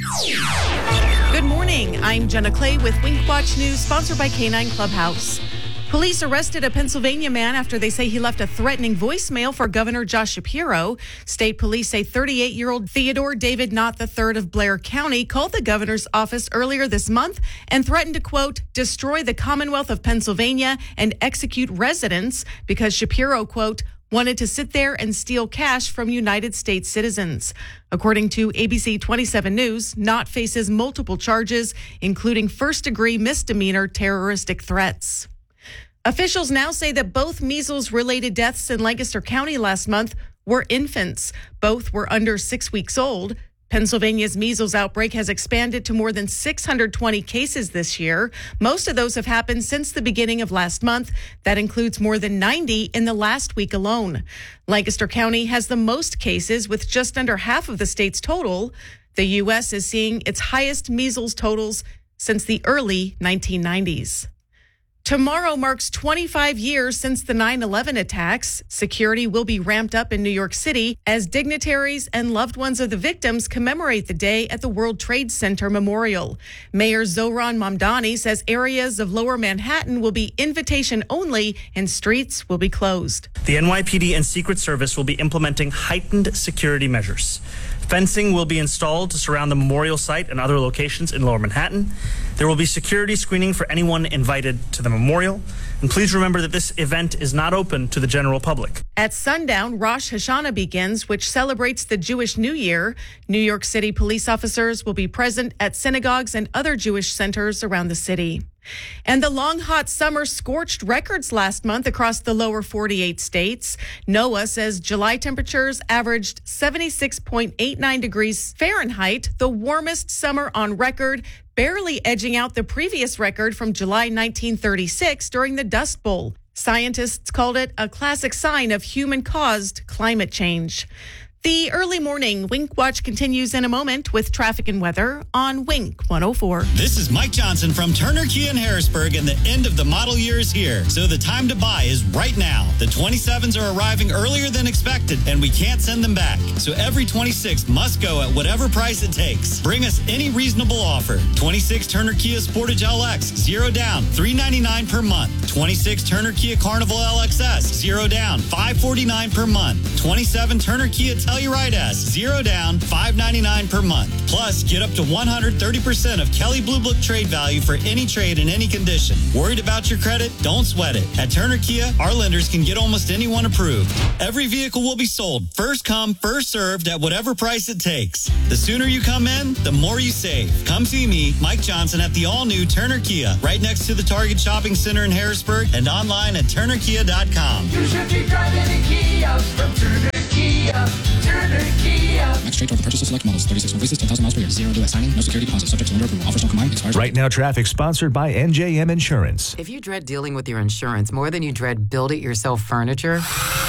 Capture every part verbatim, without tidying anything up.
Good morning. I'm Jenna Clay with Wink Watch News, sponsored by K nine Clubhouse. Police arrested a Pennsylvania man after they say he left a threatening voicemail for Governor Josh Shapiro. State police say thirty-eight-year-old Theodore David Knott the third of Blair County called the governor's office earlier this month and threatened to, quote, destroy the Commonwealth of Pennsylvania and execute residents because Shapiro, quote, wanted to sit there and steal cash from United States citizens. According to A B C twenty-seven News, Knott faces multiple charges, including first-degree misdemeanor terroristic threats. Officials now say that both measles-related deaths in Lancaster County last month were infants. Both were under six weeks old. Pennsylvania's measles outbreak has expanded to more than six hundred twenty cases this year. Most of those have happened since the beginning of last month. That includes more than ninety in the last week alone. Lancaster County has the most cases, with just under half of the state's total. The U S is seeing its highest measles totals since the early nineteen nineties. Tomorrow marks twenty-five years since the nine eleven attacks. Security will be ramped up in New York City as dignitaries and loved ones of the victims commemorate the day at the World Trade Center Memorial. Mayor Zohran Mamdani says areas of Lower Manhattan will be invitation only and streets will be closed. The N Y P D and Secret Service will be implementing heightened security measures. Fencing will be installed to surround the memorial site and other locations in Lower Manhattan. There will be security screening for anyone invited to the memorial. And please remember that this event is not open to the general public. At sundown, Rosh Hashanah begins, which celebrates the Jewish New Year. New York City police officers will be present at synagogues and other Jewish centers around the city. And the long, hot summer scorched records last month across the lower forty-eight states. NOAA says July temperatures averaged seventy-six point eight nine degrees Fahrenheit, the warmest summer on record, barely edging out the previous record from July nineteen thirty-six during the Dust Bowl. Scientists called it a classic sign of human-caused climate change. The early morning Wink Watch continues in a moment with traffic and weather on Wink one oh four. This is Mike Johnson from Turner Kia in Harrisburg, and the end of the model year is here. So the time to buy is right now. The twenty-sevens are arriving earlier than expected, and we can't send them back. So every twenty-six must go at whatever price it takes. Bring us any reasonable offer. twenty-six Turner Kia Sportage L X, zero down, three ninety-nine per month. twenty-six Turner Kia Carnival L X S, zero down, five forty-nine per month. twenty-seven Turner Kia Telluride S, zero down, five ninety-nine per month. Plus, get up to one hundred thirty percent of Kelly Blue Book trade value for any trade in any condition. Worried about your credit? Don't sweat it. At Turner Kia, our lenders can get almost anyone approved. Every vehicle will be sold first come, first served at whatever price it takes. The sooner you come in, the more you save. Come see me, Mike Johnson, at the all-new Turner Kia, right next to the Target Shopping Center in Harrisburg, and online at turner kia dot com. You should be driving a Kia from Turner Kia. Turner Kia. Max trade for the purchase of select models. thirty-six month leases, ten thousand miles per year. Zero due at signing. No security deposit. Subject to lender approval. Offers don't combine. Expires. Right Now Traffic, sponsored by N J M Insurance. If you dread dealing with your insurance more than you dread build-it-yourself furniture,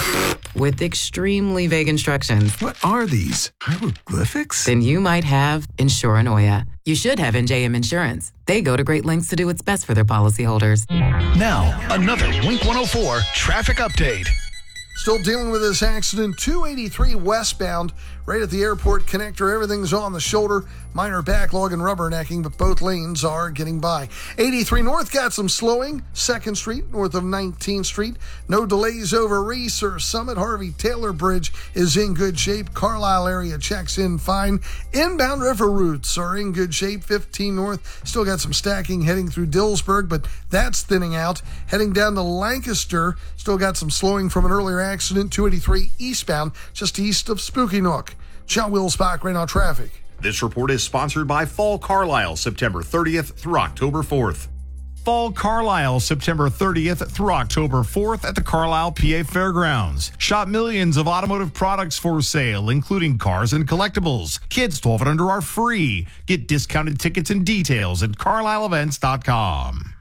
with extremely vague instructions, what are these? Hieroglyphics? Then you might have Insuranoia. You should have N J M Insurance. They go to great lengths to do what's best for their policyholders. Now, another Wink one oh four traffic update. Still dealing with this accident, two eighty-three westbound, right at the airport connector. Everything's on the shoulder. Minor backlog and rubbernecking, but both lanes are getting by. eighty-three north got some slowing. second Street, north of nineteenth Street. No delays over Reese or Summit. Harvey Taylor Bridge is in good shape. Carlisle area checks in fine. Inbound river routes are in good shape. fifteen north, still got some stacking heading through Dillsburg, but that's thinning out. Heading down to Lancaster, still got some slowing from an earlier accident. two eighty-three eastbound, just east of Spooky Nook. John Wilsbach, right on traffic. This report is sponsored by Fall Carlisle, September thirtieth through October fourth. Fall Carlisle, September thirtieth through October fourth at the Carlisle P A Fairgrounds. Shop millions of automotive products for sale, including cars and collectibles. Kids twelve and under are free. Get discounted tickets and details at carlisle events dot com.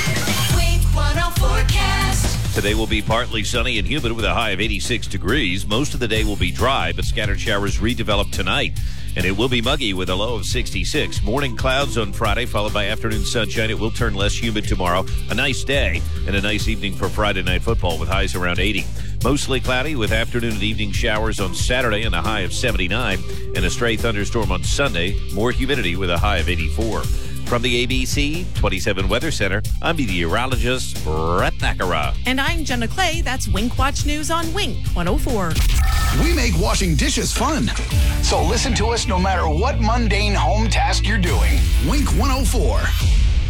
Wink one oh forecast. Today will be partly sunny and humid with a high of eighty-six degrees. Most of the day will be dry, but scattered showers redevelop tonight. And it will be muggy with a low of sixty-six. Morning clouds on Friday, followed by afternoon sunshine. It will turn less humid tomorrow. A nice day and a nice evening for Friday Night Football with highs around eighty. Mostly cloudy with afternoon and evening showers on Saturday and a high of seventy-nine, and a stray thunderstorm on Sunday. More humidity with a high of eighty-four. From the A B C twenty-seven Weather Center, I'm meteorologist Brett Nakara. And I'm Jenna Clay. That's Wink Watch News on Wink one oh four. We make washing dishes fun. So listen to us no matter what mundane home task you're doing. Wink one oh four.